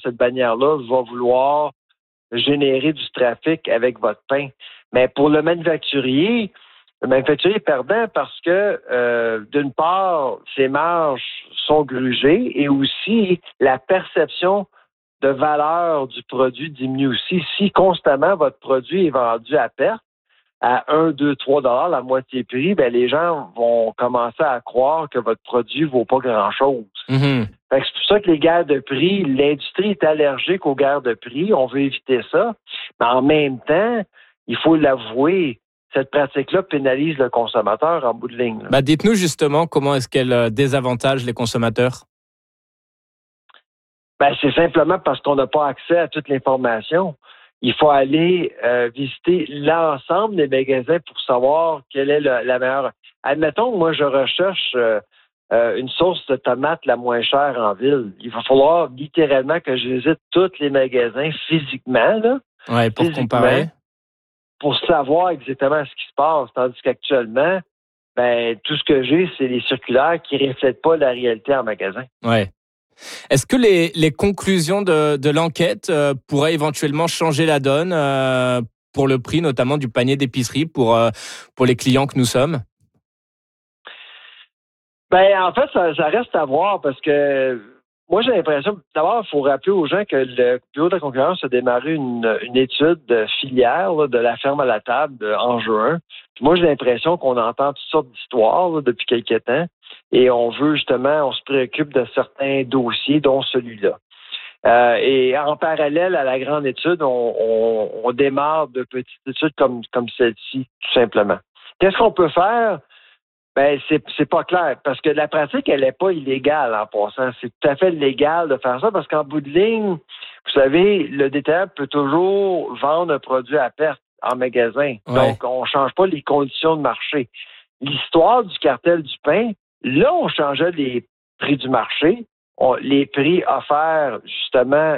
cette bannière-là va vouloir générer du trafic avec votre pain. Mais pour le manufacturier est perdant parce que, d'une part, ses marges sont grugées et aussi la perception de valeur du produit diminue aussi. Si constamment votre produit est vendu à perte, à 1, 2, 3 $ la moitié prix, ben les gens vont commencer à croire que votre produit vaut pas grand-chose. Mm-hmm. Fait que c'est pour ça que les guerres de prix, l'industrie est allergique aux guerres de prix. On veut éviter ça. Mais en même temps, il faut l'avouer, cette pratique-là pénalise le consommateur en bout de ligne. Dites-nous justement comment est-ce qu'elle désavantage les consommateurs? C'est simplement parce qu'on n'a pas accès à toute l'information. Il faut aller visiter l'ensemble des magasins pour savoir quelle est la meilleure. Admettons, moi, je recherche une source de tomates la moins chère en ville. Il va falloir littéralement que je visite tous les magasins physiquement, là, pour comparer. Pour savoir exactement ce qui se passe. Tandis qu'actuellement, tout ce que j'ai, c'est les circulaires qui ne reflètent pas la réalité en magasin. Ouais. Est-ce que les conclusions de l'enquête pourraient éventuellement changer la donne pour le prix, notamment du panier d'épicerie pour les clients que nous sommes? En fait, ça reste à voir parce que moi, j'ai l'impression, d'abord, il faut rappeler aux gens que le Bureau de la concurrence a démarré une étude de filière là, de la ferme à la table en juin. Puis moi, j'ai l'impression qu'on entend toutes sortes d'histoires là, depuis quelques temps et on se préoccupe de certains dossiers, dont celui-là. Et en parallèle à la grande étude, on démarre de petites études comme celle-ci, tout simplement. Qu'est-ce qu'on peut faire? C'est pas clair, parce que la pratique, elle n'est pas illégale en passant. C'est tout à fait légal de faire ça, parce qu'en bout de ligne, vous savez, le détaillant peut toujours vendre un produit à perte en magasin. Ouais. Donc, on ne change pas les conditions de marché. L'histoire du cartel du pain, là, on changeait les prix du marché, les prix offerts justement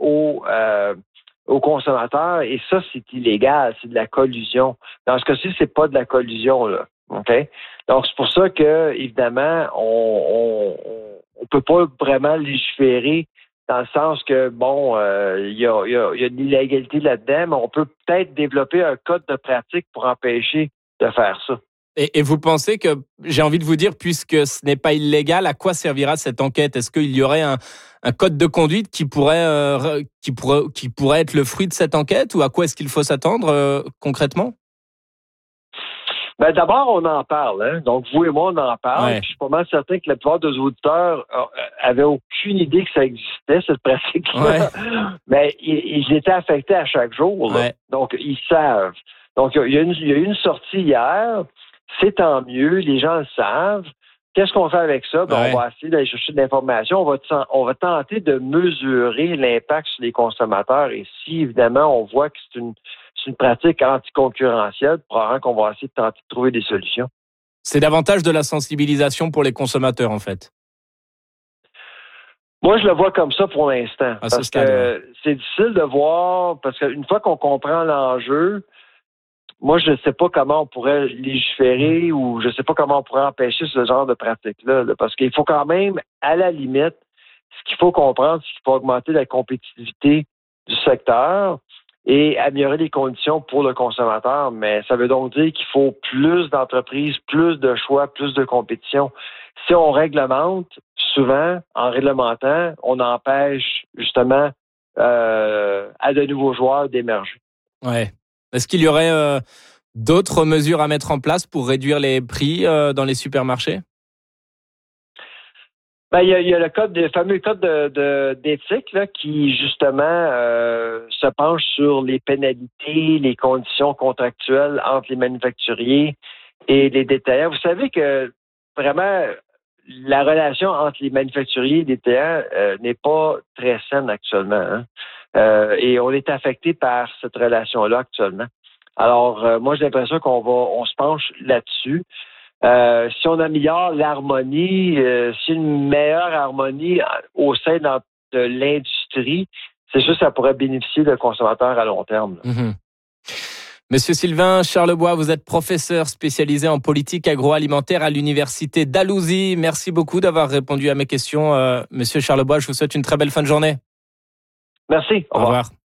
aux consommateurs, et ça, c'est illégal, c'est de la collusion. Dans ce cas-ci, c'est pas de la collusion, là. OK? Donc, c'est pour ça que, évidemment, on peut pas vraiment légiférer dans le sens que, il y a de l'illégalité là-dedans, mais on peut peut-être développer un code de pratique pour empêcher de faire ça. Et vous pensez que, j'ai envie de vous dire, puisque ce n'est pas illégal, à quoi servira cette enquête? Est-ce qu'il y aurait un code de conduite qui pourrait être le fruit de cette enquête, ou à quoi est-ce qu'il faut s'attendre concrètement? D'abord, on en parle. Hein? Donc, vous et moi, on en parle. Ouais. Je suis pas mal certain que la plupart des auditeurs avaient aucune idée que ça existait, cette pratique-là. Ouais. Mais ils étaient affectés à chaque jour. Ouais. Donc, ils savent. Donc, il y a eu une sortie hier. C'est tant mieux. Les gens le savent. Qu'est-ce qu'on fait avec ça? On va essayer d'aller chercher de l'information. On va tenter de mesurer l'impact sur les consommateurs. Et si, évidemment, on voit que c'est une pratique anticoncurrentielle, probablement qu'on va essayer de tenter de trouver des solutions. C'est davantage de la sensibilisation pour les consommateurs, en fait. Moi, je le vois comme ça pour l'instant. Parce que c'est difficile de voir, parce qu'une fois qu'on comprend l'enjeu, moi, je ne sais pas comment on pourrait légiférer ou je ne sais pas comment on pourrait empêcher ce genre de pratique-là. Parce qu'il faut quand même, à la limite, ce qu'il faut comprendre, c'est qu'il faut augmenter la compétitivité du secteur et améliorer les conditions pour le consommateur. Mais ça veut donc dire qu'il faut plus d'entreprises, plus de choix, plus de compétition. Si on réglemente, souvent, en réglementant, on empêche justement à de nouveaux joueurs d'émerger. Ouais. Est-ce qu'il y aurait d'autres mesures à mettre en place pour réduire les prix dans les supermarchés? Il y a le fameux code d'éthique là, qui, justement, se penche sur les pénalités, les conditions contractuelles entre les manufacturiers et les détaillants. Vous savez que, vraiment, la relation entre les manufacturiers et les détaillants n'est pas très saine actuellement. Hein? Et on est affecté par cette relation-là actuellement. Alors, moi, j'ai l'impression on se penche là-dessus. Si on améliore l'harmonie, si une meilleure harmonie au sein de l'industrie, c'est juste que ça pourrait bénéficier le consommateur à long terme. Mmh. Monsieur Sylvain Charlebois, vous êtes professeur spécialisé en politique agroalimentaire à l'université Dalhousie. Merci beaucoup d'avoir répondu à mes questions. Monsieur Charlebois, je vous souhaite une très belle fin de journée. Merci. Au revoir.